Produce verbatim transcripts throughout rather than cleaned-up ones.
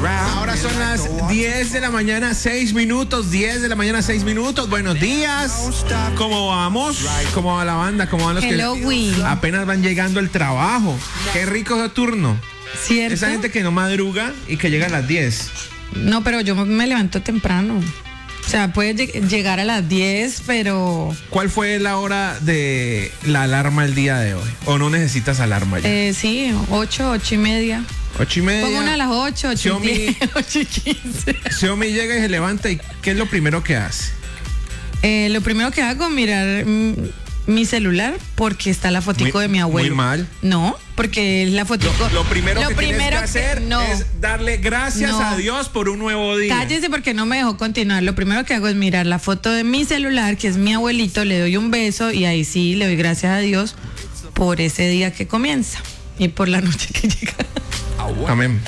Ahora son las diez de la mañana, seis minutos. diez de la mañana, seis minutos. Buenos días. ¿Cómo vamos? ¿Cómo va la banda? ¿Cómo van los Hello, que we. apenas van llegando al trabajo? Qué rico ese turno. ¿Cierto? Esa gente que no madruga y que llega a las diez. No, pero yo me levanto temprano. O sea, puede lleg- llegar a las diez, pero... ¿Cuál fue la hora de la alarma el día de hoy? ¿O no necesitas alarma ya? Eh, sí, ocho, ocho y media. Ocho y media. Pongo una a las ocho, ocho Xiaomi- y diez, ocho y quince. Xiaomi llega y se levanta y ¿qué es lo primero que hace? Eh, lo primero que hago es mirar mm, mi celular porque está la fotico Muy- de mi abuelo. muy mal. No, porque es la fotico. Lo, lo primero Lo que primero tienes que hacer no. es darle gracias No. a Dios por un nuevo día. Cállese porque no me dejó continuar. Lo primero que hago es mirar la foto de mi celular, que es mi abuelito, le doy un beso y ahí sí le doy gracias a Dios por ese día que comienza y por la noche que llega. Amén.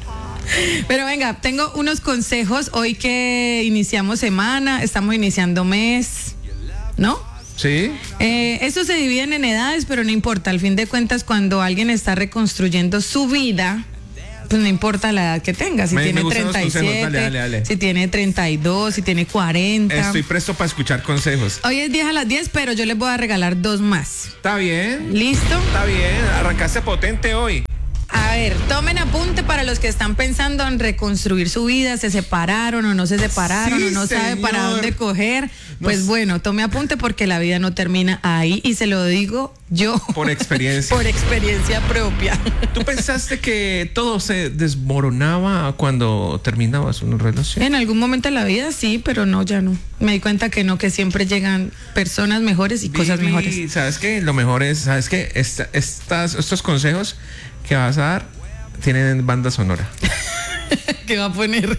Pero venga, tengo unos consejos hoy que iniciamos semana, estamos iniciando mes, ¿no? ¿Sí? Eh, esto se dividen en edades, pero no importa. Al fin de cuentas, cuando alguien está reconstruyendo su vida, pues no importa la edad que tenga. Si Me- me tiene gustan los treinta y siete, consejos. Dale, dale, dale. si tiene treinta y dos, si tiene cuarenta. Estoy presto para escuchar consejos. Hoy es diez a las diez, pero yo les voy a regalar dos más. Está bien. ¿Listo? Está bien. Arrancaste potente hoy. A ver, tomen apunte para los que están pensando en reconstruir su vida, se separaron o no se separaron Sí, o no sabe señor. para dónde coger. Pues Nos- bueno, tome apunte porque la vida no termina ahí y se lo digo yo. Por experiencia. Por experiencia propia. ¿Tú pensaste que todo se desmoronaba cuando terminabas una relación? En algún momento de la vida sí, pero no, ya no. Me di cuenta que no, que siempre llegan personas mejores y cosas Vivi, mejores. ¿sabes qué? Lo mejor es, ¿sabes qué? Esta- estas, estos consejos que vas a dar tienen banda sonora. ¿Qué va a poner?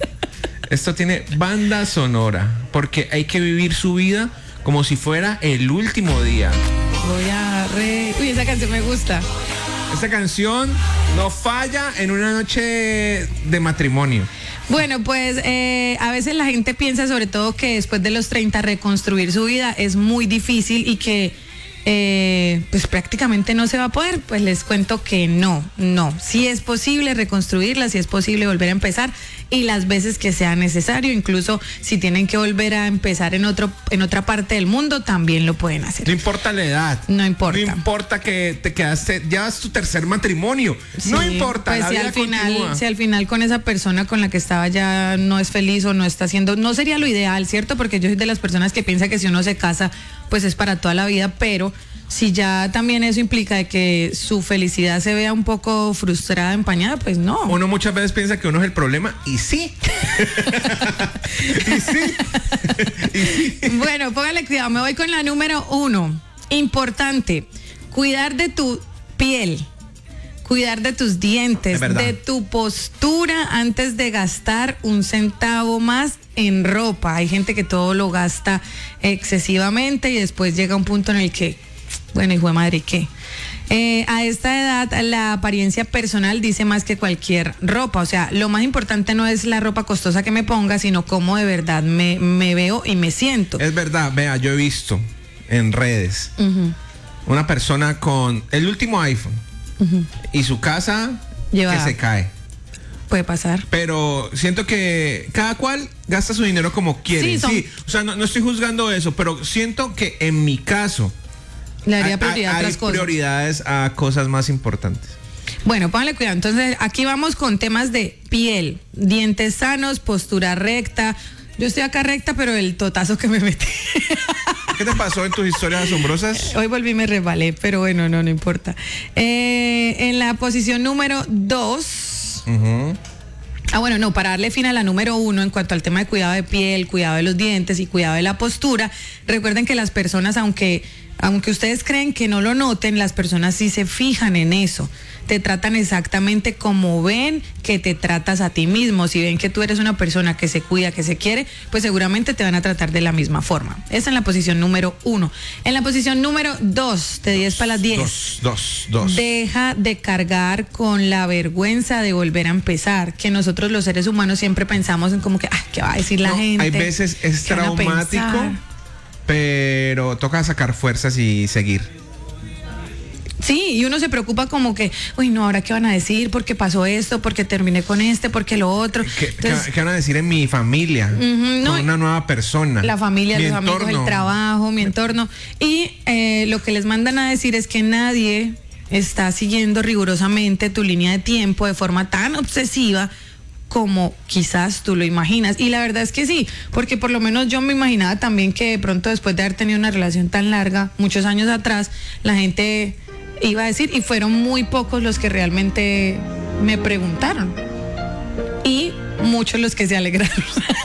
Esto tiene banda sonora, porque hay que vivir su vida como si fuera el último día. Voy a re... Uy, esa canción me gusta. Esta canción no falla en una noche de matrimonio. Bueno, pues eh, a veces la gente piensa sobre todo que después de los treinta reconstruir su vida es muy difícil y que eh, pues prácticamente no se va a poder. Pues les cuento que no, no. Sí es posible reconstruirla, sí es posible volver a empezar y las veces que sea necesario, incluso si tienen que volver a empezar en otro, en otra parte del mundo, también lo pueden hacer. No importa la edad. No importa. No importa que te quedaste, ya es tu tercer matrimonio. No Sí, importa, pues la si vida al final, continúa. si al final con esa persona con la que estaba ya no es feliz o no está haciendo, no sería lo ideal, ¿cierto? Porque yo soy de las personas que piensa que si uno se casa, pues es para toda la vida, pero si ya también eso implica de que su felicidad se vea un poco frustrada, empañada, pues no. Uno muchas veces piensa que uno es el problema y sí. y sí. y sí. Bueno, póngale cuidado, me voy con la número uno. Importante, cuidar de tu piel. Cuidar de tus dientes, Es verdad. de tu postura antes de gastar un centavo más en ropa. Hay gente que todo lo gasta excesivamente y después llega un punto en el que, bueno, hijo de madre, ¿qué? Eh, a esta edad la apariencia personal dice más que cualquier ropa. O sea, lo más importante no es la ropa costosa que me ponga, sino cómo de verdad me, me veo y me siento. Es verdad, vea, yo he visto en redes Ujú. una persona con el último iPhone y su casa Lleva- que se cae. Puede pasar. Pero siento que cada cual gasta su dinero como quiere. Sí, son- Sí, o sea, no, no estoy juzgando eso, pero siento que en mi caso Le daría hay- prioridad a hay otras cosas. prioridades a cosas más importantes. Bueno, póngale cuidado. Entonces, aquí vamos con temas de piel, dientes sanos, postura recta. Yo estoy acá recta, pero el totazo que me metí. ¿Qué te pasó en tus historias asombrosas? Hoy volví y me resbalé, pero bueno, no, no importa. Eh, en la posición número dos. Ujú. Ah, bueno, no, para darle fin a la número uno en cuanto al tema de cuidado de piel, cuidado de los dientes y cuidado de la postura, recuerden que las personas, aunque, aunque ustedes creen que no lo noten, las personas sí se fijan en eso. Te tratan exactamente como ven que te tratas a ti mismo. Si ven que tú eres una persona que se cuida, que se quiere, pues seguramente te van a tratar de la misma forma. Esa en la posición número uno. En la posición número dos, de diez para las diez. Dos, dos, dos. Deja de cargar con la vergüenza de volver a empezar, que nosotros los seres humanos siempre pensamos en como que, ah, ¿qué va a decir la No, gente? hay veces es ¿Qué van a traumático, pensar? pero toca sacar fuerzas y seguir. Sí, y uno se preocupa como que, uy, no, ahora qué van a decir, porque pasó esto, porque terminé con este, porque lo otro. ¿Qué, Entonces, ¿qué van a decir en mi familia? Uh-huh, no, con una nueva persona. La familia, mi los entorno. amigos, el trabajo, mi entorno. Y eh, lo que les mandan a decir es que nadie está siguiendo rigurosamente tu línea de tiempo de forma tan obsesiva como quizás tú lo imaginas. Y la verdad es que sí, porque por lo menos yo me imaginaba también que de pronto después de haber tenido una relación tan larga, muchos años atrás, la gente iba a decir, y fueron muy pocos los que realmente me preguntaron. Y muchos los que se alegraron.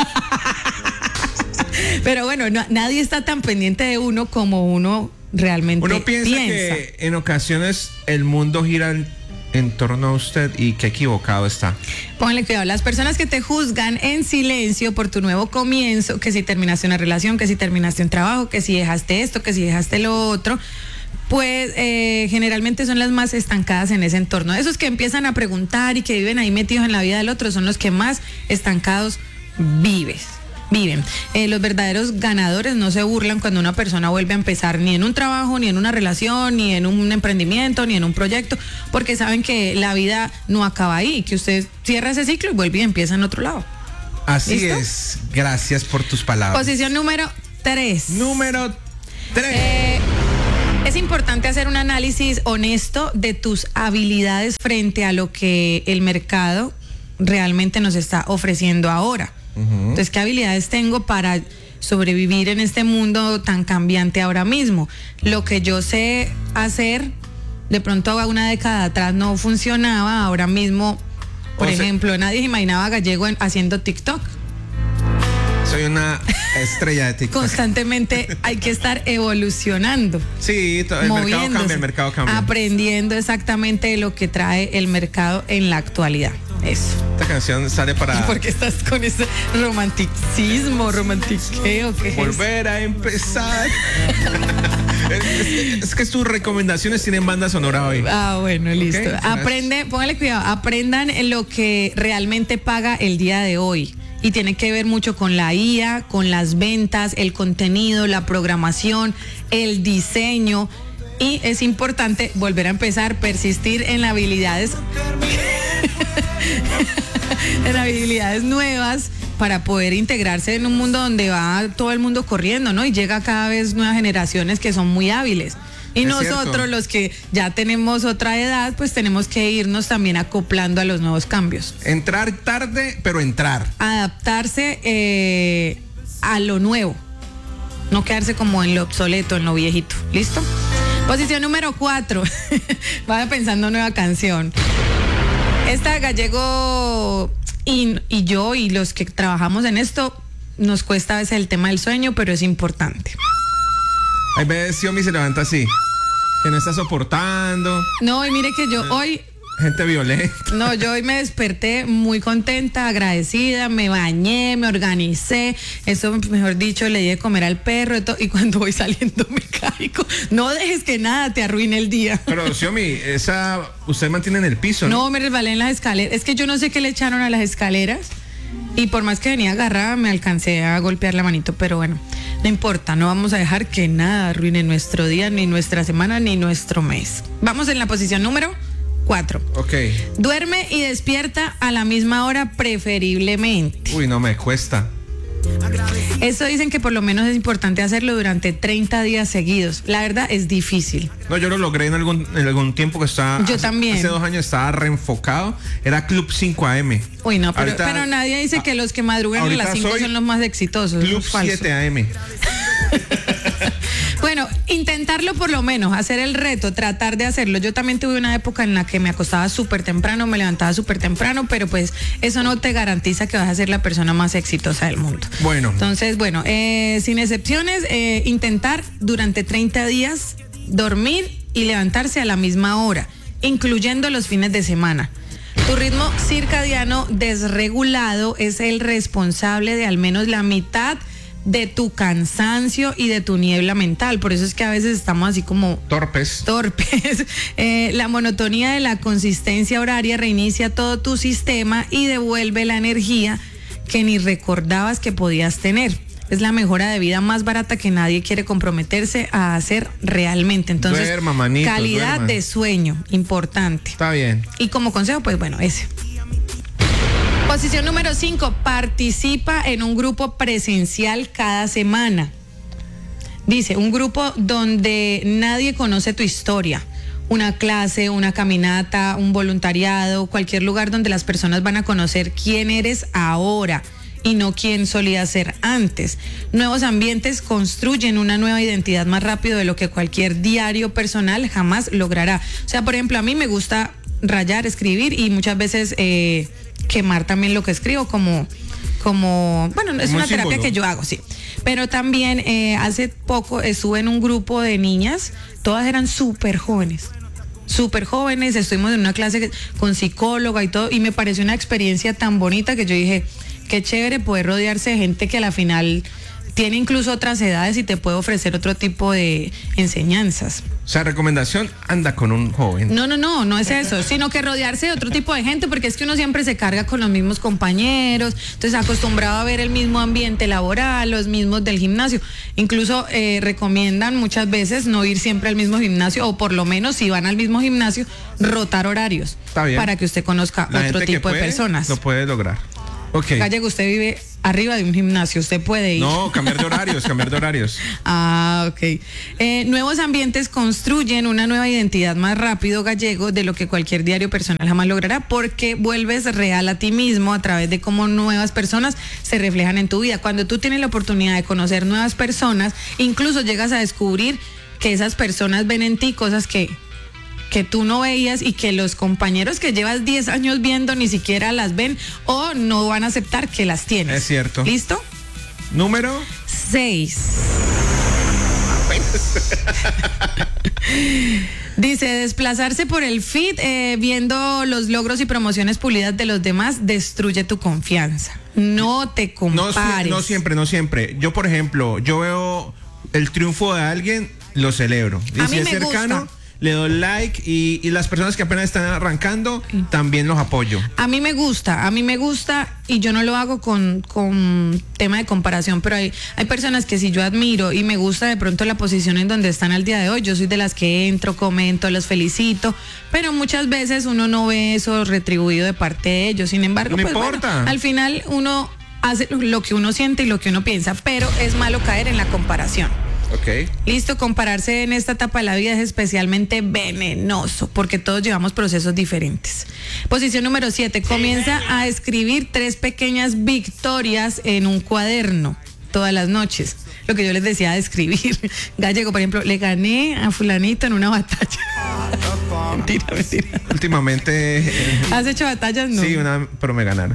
Pero bueno, no, nadie está tan pendiente de uno como uno realmente uno piensa, piensa que en ocasiones el mundo gira en, en torno a usted y que equivocado está. Póngale cuidado, las personas que te juzgan en silencio por tu nuevo comienzo, que si terminaste una relación, que si terminaste un trabajo, que si dejaste esto, que si dejaste lo otro, pues eh, generalmente son las más estancadas en ese entorno. Esos que empiezan a preguntar y que viven ahí metidos en la vida del otro son los que más estancados vives. Viven. Eh, los verdaderos ganadores no se burlan cuando una persona vuelve a empezar ni en un trabajo, ni en una relación, ni en un emprendimiento, ni en un proyecto, porque saben que la vida no acaba ahí, que usted cierra ese ciclo y vuelve y empieza en otro lado. Así ¿Listo? Es. Gracias por tus palabras. Posición número tres. Número tres. Eh, es importante hacer un análisis honesto de tus habilidades frente a lo que el mercado realmente nos está ofreciendo ahora. Uh-huh. Entonces, ¿qué habilidades tengo para sobrevivir en este mundo tan cambiante ahora mismo? Lo que yo sé hacer, de pronto a una década atrás no funcionaba, ahora mismo, por o ejemplo, sea, nadie se imaginaba a Gallego en, haciendo TikTok. Soy una estrella de TikTok. Constantemente hay que estar evolucionando. Sí, todo, el mercado cambia, el mercado cambia. Aprendiendo exactamente lo que trae el mercado en la actualidad. Eso. Esta canción sale para... ¿Por qué estás con ese romanticismo, romantiqueo? ¿Qué Volver es? a empezar. es, es, es que tus recomendaciones tienen banda sonora hoy. Ah, bueno, listo. Okay, Aprende, póngale cuidado, aprendan lo que realmente paga el día de hoy. Y tiene que ver mucho con la I A, con las ventas, el contenido, la programación, el diseño. Y es importante volver a empezar, persistir en habilidades, en habilidades nuevas para poder integrarse en un mundo donde va todo el mundo corriendo, ¿no? Y llega cada vez nuevas generaciones que son muy hábiles. Y es nosotros, cierto. Los que ya tenemos otra edad, pues tenemos que irnos también acoplando a los nuevos cambios. Entrar tarde, pero entrar. Adaptarse eh, a lo nuevo. No quedarse como en lo obsoleto, en lo viejito. ¿Listo? Posición número cuatro. Vaya pensando nueva canción. Esta Gallego y, y yo y los que trabajamos en esto, nos cuesta a veces el tema del sueño, pero es importante. Hay veces Xiaomi se levanta así, que no está soportando. No, y mire que yo hoy... Gente violenta. No, yo hoy me desperté muy contenta, agradecida, me bañé, me organicé, eso mejor dicho, le di de comer al perro y, y cuando voy saliendo me caigo. No dejes que nada te arruine el día. Pero Xiaomi, esa usted mantiene en el piso, ¿no? No, me resbalé en las escaleras. Es que yo no sé qué le echaron a las escaleras y por más que venía agarrada me alcancé a golpear la manito, pero bueno, no importa, no vamos a dejar que nada arruine nuestro día, ni nuestra semana, ni nuestro mes. Vamos en la posición número cuatro. Ok. Duerme y despierta a la misma hora preferiblemente. Uy, no me cuesta. Eso dicen que por lo menos es importante hacerlo durante treinta días seguidos. La verdad es difícil. No, yo lo logré en algún, en algún tiempo que estaba... Yo hace, también. Hace dos años estaba reenfocado. Era Club cinco A M. Uy, no, pero, ahorita, pero nadie dice a, que los que madrugan a las cinco son los más exitosos. Club siete A M. Bueno, intentarlo por lo menos, hacer el reto, tratar de hacerlo. Yo también tuve una época en la que me acostaba súper temprano, me levantaba súper temprano, pero pues eso no te garantiza que vas a ser la persona más exitosa del mundo. Bueno. Entonces, bueno, eh, sin excepciones, eh, intentar durante treinta días dormir y levantarse a la misma hora, incluyendo los fines de semana. Tu ritmo circadiano desregulado es el responsable de al menos la mitad de tu cansancio y de tu niebla mental. Por eso es que a veces estamos así como torpes. Torpes. Eh, la monotonía de la consistencia horaria reinicia todo tu sistema y devuelve la energía que ni recordabas que podías tener. es la mejora de vida más barata que nadie quiere comprometerse a hacer realmente. Entonces, duerma, manito, calidad duerma. de sueño, importante. Está bien. Y como consejo, pues bueno, ese. Posición número cinco, participa en un grupo presencial cada semana. Dice, un grupo donde nadie conoce tu historia. Una clase, una caminata, un voluntariado, cualquier lugar donde las personas van a conocer quién eres ahora y no quién solía ser antes. Nuevos ambientes construyen una nueva identidad más rápido de lo que cualquier diario personal jamás logrará. O sea, por ejemplo, a mí me gusta rayar, escribir y muchas veces eh, quemar también lo que escribo como, como bueno, es Como una un terapia símbolo. que yo hago, sí. Pero también eh, hace poco estuve en un grupo de niñas, todas eran súper jóvenes. Súper jóvenes, estuvimos en una clase que- con psicóloga y todo, y me pareció una experiencia tan bonita que yo dije, qué chévere poder rodearse de gente que a la final tiene incluso otras edades y te puede ofrecer otro tipo de enseñanzas. O sea, recomendación, anda con un joven. No, no, no, no es eso, sino que rodearse de otro tipo de gente, porque es que uno siempre se carga con los mismos compañeros, entonces acostumbrado a ver el mismo ambiente laboral, los mismos del gimnasio. Incluso eh, recomiendan muchas veces no ir siempre al mismo gimnasio, o por lo menos si van al mismo gimnasio, rotar horarios. Está bien. Para que usted conozca La otro gente que tipo de puede, personas. lo puede lograr. Ok. Gallego, usted vive arriba de un gimnasio, usted puede ir. No, cambiar de horarios, cambiar de horarios. Ah, ok. Eh, nuevos ambientes construyen una nueva identidad más rápido, Gallego, de lo que cualquier diario personal jamás logrará, porque vuelves real a ti mismo a través de cómo nuevas personas se reflejan en tu vida. Cuando tú tienes la oportunidad de conocer nuevas personas, incluso llegas a descubrir que esas personas ven en ti cosas que que tú no veías y que los compañeros que llevas diez años viendo ni siquiera las ven o no van a aceptar que las tienes. Es cierto. ¿Listo? Número. Seis. Dice, desplazarse por el feed eh, viendo los logros y promociones pulidas de los demás destruye tu confianza. No te No, si- compares. no siempre, no siempre. Yo, por ejemplo, yo veo el triunfo de alguien, lo celebro. Y A si mí es me cercano, gusta. le doy like y, y las personas que apenas están arrancando, también los apoyo. A mí me gusta, a mí me gusta y yo no lo hago con, con tema de comparación, pero hay, hay personas que si yo admiro y me gusta de pronto la posición en donde están al día de hoy, yo soy de las que entro, comento, los felicito, pero muchas veces uno no ve eso retribuido de parte de ellos, sin embargo, No pues importa. bueno, al final uno hace lo que uno siente y lo que uno piensa, pero es malo caer en la comparación. Ok. Listo, compararse en esta etapa de la vida es especialmente venenoso porque todos llevamos procesos diferentes. Posición número siete, comienza a escribir tres pequeñas victorias en un cuaderno todas las noches. Lo que yo les decía de escribir. Gallego, por ejemplo, le gané a fulanito en una batalla. Mentira, mentira. Últimamente, eh, ¿Has hecho batallas? No. sí, una, pero me ganaron.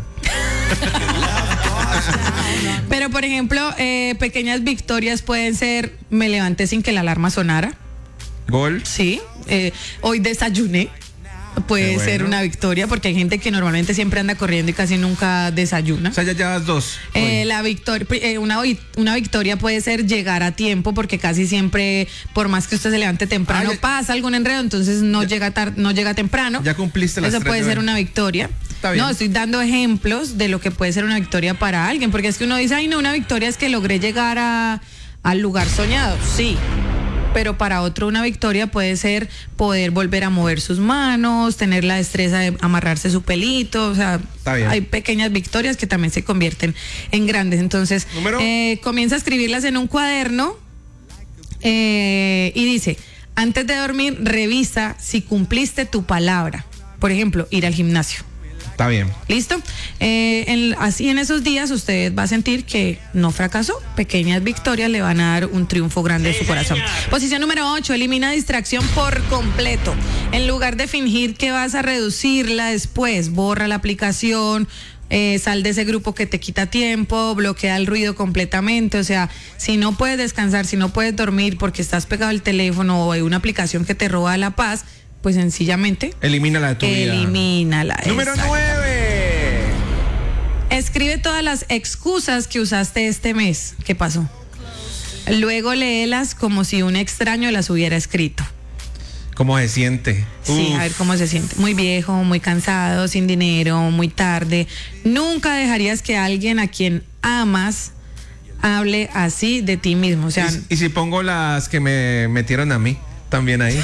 Pero, por ejemplo, eh, pequeñas victorias pueden ser, me levanté sin que la alarma sonara. Gol. Sí, eh, hoy desayuné. Puede Qué bueno. ser una victoria porque hay gente que normalmente siempre anda corriendo y casi nunca desayuna. O sea, ya llevas dos. Eh, Hoy. la victoria, eh, una, vi- una victoria puede ser llegar a tiempo porque casi siempre, por más que usted se levante temprano, Ah, ya- pasa algún enredo, entonces no llega tar- no llega temprano. Ya cumpliste las Eso tres puede de ser hoy. una victoria. Está bien. No, estoy dando ejemplos de lo que puede ser una victoria para alguien, porque es que uno dice, ay, no, una victoria es que logré llegar a, al lugar soñado. Sí. Pero para otro una victoria puede ser poder volver a mover sus manos, tener la destreza de amarrarse su pelito, o sea, Está bien. hay pequeñas victorias que también se convierten en grandes. Entonces, Número. eh, comienza a escribirlas en un cuaderno eh, y dice, antes de dormir, revisa si cumpliste tu palabra. Por ejemplo, ir al gimnasio. Está bien. ¿Listo? Eh, en- así en esos días usted va a sentir que no fracasó. Pequeñas victorias le van a dar un triunfo grande en su corazón. Posición número ocho, elimina distracción por completo. En lugar de fingir que vas a reducirla después, borra la aplicación, eh, sal de ese grupo que te quita tiempo, bloquea el ruido completamente. O sea, si no puedes descansar, si no puedes dormir porque estás pegado al teléfono o hay una aplicación que te roba la paz, pues sencillamente Elimínala de tu vida. elimínala. Número exacto. nueve. Escribe todas las excusas que usaste este mes. ¿Qué pasó? Luego léelas como si un extraño las hubiera escrito. ¿Cómo se siente? Sí, Uf. a ver cómo se siente. Muy viejo, muy cansado, sin dinero, muy tarde. Nunca dejarías que alguien a quien amas hable así de ti mismo. O sea, y, y si pongo las que me metieron a mí, también ahí.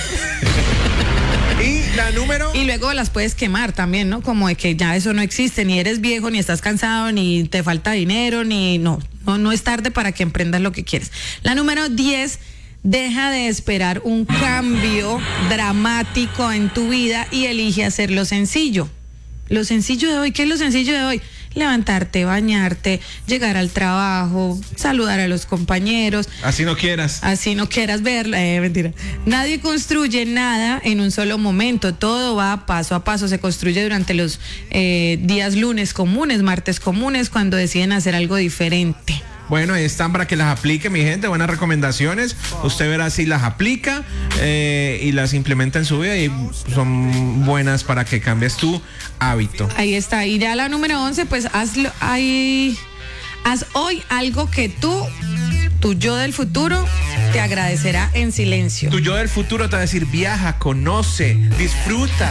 Y la número... Y luego las puedes quemar también, ¿no? Como de que ya eso no existe, ni eres viejo, ni estás cansado, ni te falta dinero, ni... No, no, no es tarde para que emprendas lo que quieres. La número diez, deja de esperar un cambio dramático en tu vida y elige hacerlo sencillo. Lo sencillo de hoy, ¿qué es lo sencillo de hoy? Levantarte, bañarte, llegar al trabajo, saludar a los compañeros. Así no quieras. Así no quieras verla, eh, mentira. Nadie construye nada en un solo momento, todo va paso a paso, se construye durante los eh, días lunes comunes, martes comunes, cuando deciden hacer algo diferente. Bueno, ahí están para que las aplique, mi gente. Buenas recomendaciones. Usted verá si las aplica eh, y las implementa en su vida y son buenas para que cambies tu hábito. Ahí está. Y ya la número once, pues hazlo, ahí, haz hoy algo que tú, tu yo del futuro, te agradecerá en silencio. Tu yo del futuro te va a decir: viaja, conoce, disfruta.